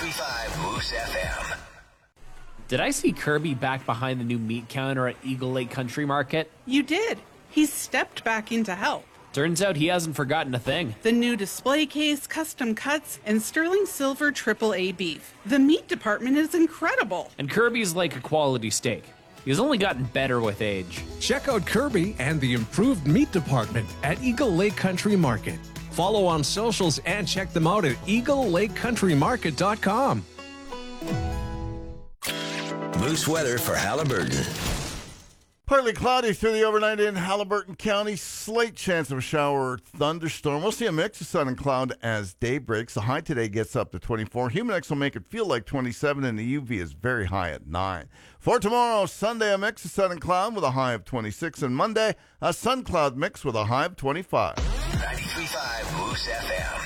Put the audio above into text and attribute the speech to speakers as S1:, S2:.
S1: 93.5 Moose FM.
S2: Did I see Kirby back behind the new meat counter at Eagle Lake Country Market?
S3: You did. He's stepped back in to help.
S2: Turns out he hasn't forgotten a thing.
S3: The new display case, custom cuts, and sterling silver AAA beef. The meat department is incredible.
S2: And Kirby's like a quality steak. He's only gotten better with age.
S4: Check out Kirby and the improved meat department at Eagle Lake Country Market. Follow on socials and check them out at eaglelakecountrymarket.com.
S1: Moose weather for Haliburton.
S5: Partly cloudy through the overnight in Haliburton County. Slight chance of a shower or thunderstorm. We'll see a mix of sun and cloud as day breaks. The high today gets up to 24. Humidex will make it feel like 27, and the UV is very high at 9. For tomorrow, Sunday, a mix of sun and cloud with a high of 26. And Monday, a sun-cloud mix with a high of 25.
S1: 93.5 Moose FM.